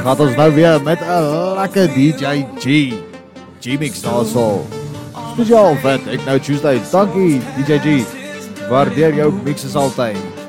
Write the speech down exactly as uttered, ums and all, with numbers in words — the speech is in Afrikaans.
Gaat ons nou weer met 'n lekker D J G. G-Mix daarso. Spesiaal vir Techno Tuesday. Dankie D J G. Waardeer jou mixes altyd.